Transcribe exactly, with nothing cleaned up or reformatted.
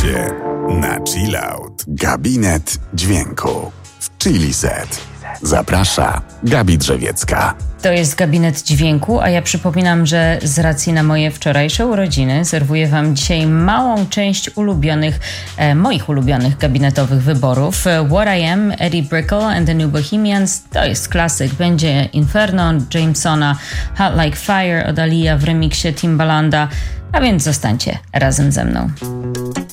Czekajcie na chillout. Gabinet dźwięku w Chili Set. Zaprasza Gabi Drzewiecka. To jest Gabinet Dźwięku, a ja przypominam, że z racji na moje wczorajsze urodziny serwuję wam dzisiaj małą część ulubionych, e, moich ulubionych gabinetowych wyborów. What I Am, Eddie Brickell and the New Bohemians, to jest klasyk. Będzie Inferno Jamesona, Hot Like Fire od Aaliyah w remiksie Timbalanda, a więc zostańcie razem ze mną.